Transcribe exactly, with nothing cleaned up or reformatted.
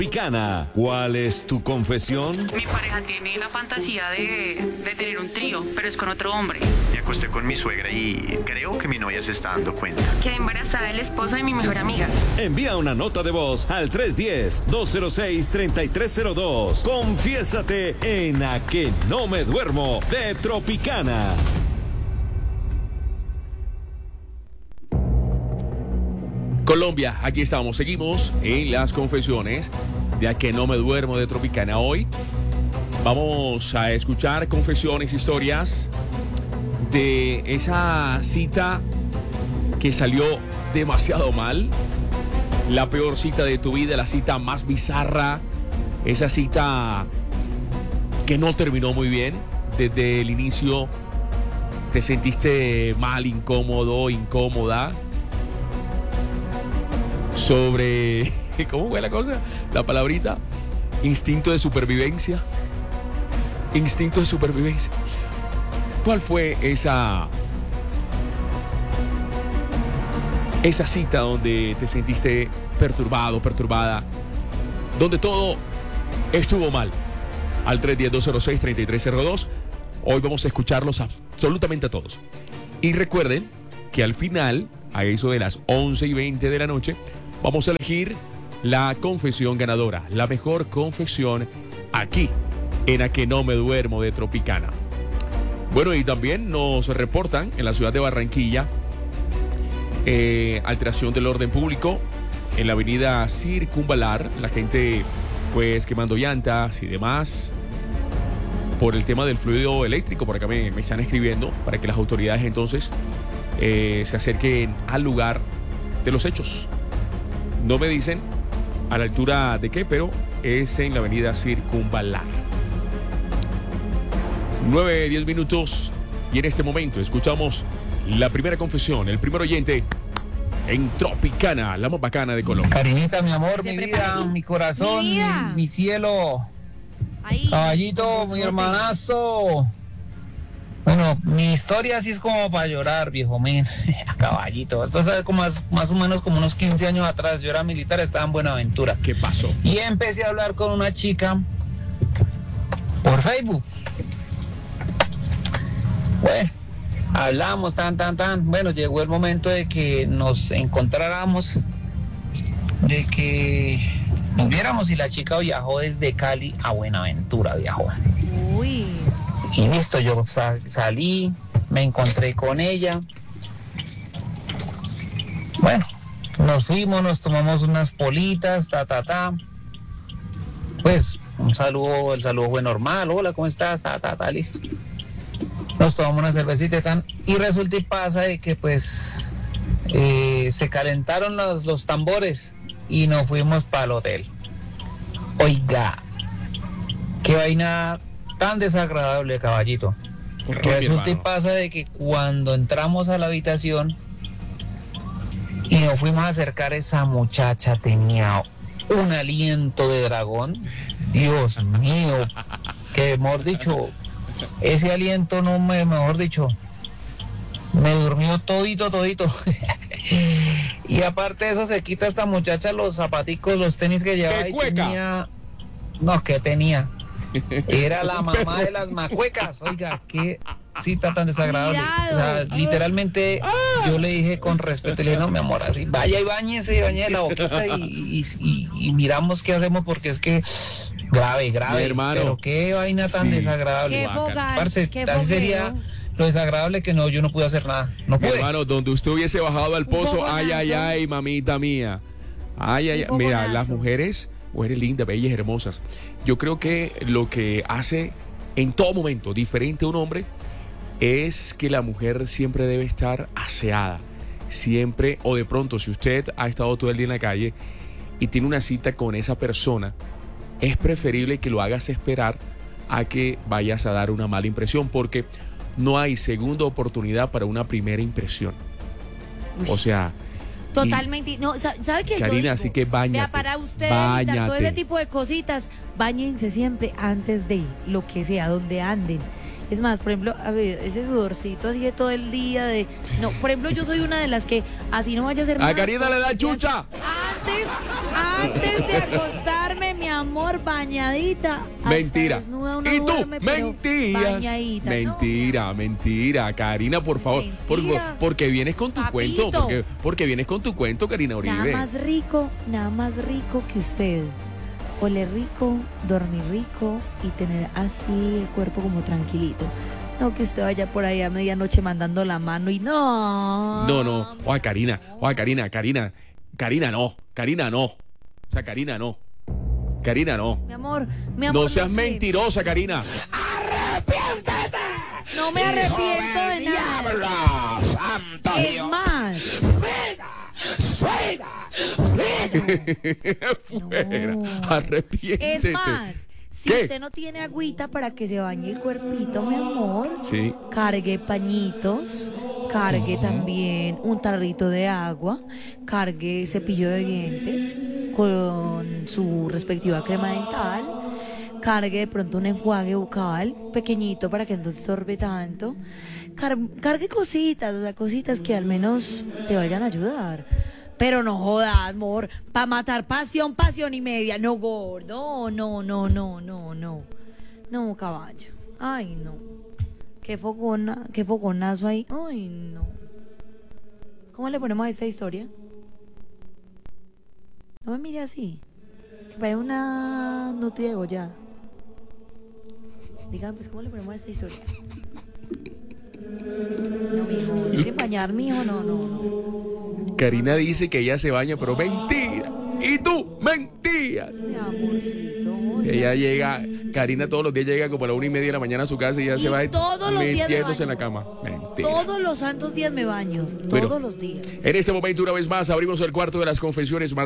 Tropicana. ¿Cuál es tu confesión? Mi pareja tiene la fantasía de, de tener un trío, pero es con otro hombre. Me acosté con mi suegra y creo que mi novia se está dando cuenta. Quedé embarazada del esposo de mi mejor amiga. Envía una nota de voz al tres uno cero, dos cero seis, tres tres cero dos. Confiésate en A Que No Me Duermo de Tropicana. Colombia, aquí estamos, seguimos en las confesiones de A Que No Me Duermo de Tropicana. Hoy vamos a escuchar confesiones, historias de esa cita que salió demasiado mal, la peor cita de tu vida, la cita más bizarra, esa cita que no terminó muy bien. Desde el inicio te sentiste mal, incómodo, incómoda. Sobre, ¿cómo fue la cosa? La palabrita, instinto de supervivencia. Instinto de supervivencia. ¿Cuál fue esa, esa cita donde te sentiste perturbado, perturbada, donde todo estuvo mal? Al tres uno cero, dos cero seis, tres tres cero dos. Hoy vamos a escucharlos absolutamente a todos. Y recuerden que al final, a eso de las once y veinte de la noche, vamos a elegir la confesión ganadora, la mejor confesión aquí en A Que No Me Duermo de Tropicana. Bueno, y también nos reportan en la ciudad de Barranquilla eh, alteración del orden público en la avenida Circunvalar, la gente pues quemando llantas y demás por el tema del fluido eléctrico. Por acá me, me están escribiendo para que las autoridades entonces eh, se acerquen al lugar de los hechos. No me dicen a la altura de qué, pero es en la avenida Circunvalar. nueve, diez minutos y en este momento escuchamos la primera confesión, el primer oyente en Tropicana, la más bacana de Colombia. Cariñita, mi amor, Se mi prepara. vida, mi corazón, Mi mi, vida. mi cielo, Ahí, caballito, mi suerte. hermanazo. Bueno, mi historia así es como para llorar, viejo men. Caballito, esto es como más, más o menos como unos quince años atrás. Yo era militar, estaba en Buenaventura. ¿Qué pasó? Y empecé a hablar con una chica por Facebook. Bueno, hablamos tan, tan, tan. Bueno, llegó el momento de que nos encontráramos, de que nos viéramos, y la chica viajó desde Cali a Buenaventura, viajó. Uy. Y listo, yo sa- salí, me encontré con ella. Bueno, nos fuimos, nos tomamos unas politas, ta, ta, ta. Pues, un saludo, el saludo fue normal. Hola, ¿cómo estás? Ta, ta, ta, listo. Nos tomamos una cervecita y tan. Y resulta y pasa de que, pues, eh, se calentaron los, los tambores y nos fuimos para el hotel. Oiga, qué vaina tan desagradable, caballito. ¿Por Que qué, mi resulta y hermano? pasa de que cuando entramos a la habitación y nos fuimos a acercar, esa muchacha tenía un aliento de dragón. Dios mío, que mejor dicho, ese aliento no me, mejor dicho, me durmió todito, todito. Y aparte de eso, se quita esta muchacha los zapaticos, los tenis que llevaba, ¡Qué y cueca! tenía, no, que tenía, era la mamá de las macuecas. Oiga, qué cita tan desagradable. O sea, literalmente yo le dije con respeto, le dije, no, mi amor, así, vaya y bañese, bañe la boquita y, y, y, y miramos qué hacemos, porque es que grave, grave, Mi hermano. pero qué vaina tan Sí. desagradable. Qué Guácala. fogal, Parce, qué así sería fogueo. lo desagradable que no, yo no pude hacer nada, no Mi pude. hermano, donde usted hubiese bajado al pozo, fogonazo. ay, ay, ay, mamita mía. Ay, ay, ay. Un Mira, fogonazo. las mujeres, mujeres lindas, bellas, hermosas. Yo creo que lo que hace en todo momento diferente a un hombre es que la mujer siempre debe estar aseada. Siempre, o de pronto, si usted ha estado todo el día en la calle y tiene una cita con esa persona, es preferible que lo hagas esperar a que vayas a dar una mala impresión, porque no hay segunda oportunidad para una primera impresión. O sea, Totalmente. No, sa- ¿sabe qué? Yo Karina, digo, así que báñate, vea, para usted evitar todo báñate. ese tipo de cositas, báñense siempre antes de lo que sea, donde anden. Es más, por ejemplo, a ver, ese sudorcito así de todo el día de... No, por ejemplo, yo soy una de las que así no vaya a ser a nada, Karina le da pues, chucha. Antes, antes de acostarme amor, bañadita. hasta Mentira. desnuda uno Y tú, duerme, pero mentiras. bañadita, ¿no? Mentira, mentira. Karina, por favor. Por, Mentira. porque vienes con tu Papito. cuento. Porque, porque vienes con tu cuento, Karina Uribe. Nada más rico, nada más rico que usted. Oler rico, dormir rico y tener así el cuerpo como tranquilito. No que usted vaya por ahí a medianoche mandando la mano y no. No, no. Oa, Karina. Oa, Karina, Karina. Karina, no. Karina, no. O sea, Karina, no. Karina, no. Mi amor, mi amor. No seas sé. mentirosa, Karina. No me arrepiento de nada. Es más. Fuera. No. Arrepiéntete. Es más, si ¿Qué? usted no tiene agüita para que se bañe el cuerpito, mi amor, Sí. cargue pañitos, cargue también un tarrito de agua, cargue cepillo de dientes con su respectiva crema dental, cargue de pronto un enjuague bucal pequeñito para que no te estorbe tanto, Car- cargue cositas, o sea, cositas que al menos te vayan a ayudar. Pero no jodas, amor, para matar pasión, pasión y media. No, gordo, no, no, no, no, no. No, caballo. Ay, no. Qué fogona, qué fogonazo ahí. Ay, no. ¿Cómo le ponemos a esta historia? No me mire así. Que parece una nutria de Goya. Dígame, pues, ¿cómo le ponemos a esta historia? No, mijo, hay que empañar, mijo, no, no, no. Karina dice que ella se baña, pero mentira. Y tú, mentiras. Mi amorcito. oiga. Ella llega, Karina todos los días llega como a la una y media de la mañana a su casa y ya Y se va todos los días me metiéndose en la baño. cama. Mentira. Todos los santos días me baño. Bueno. Todos los días. En este momento, una vez más, abrimos el cuarto de las confesiones más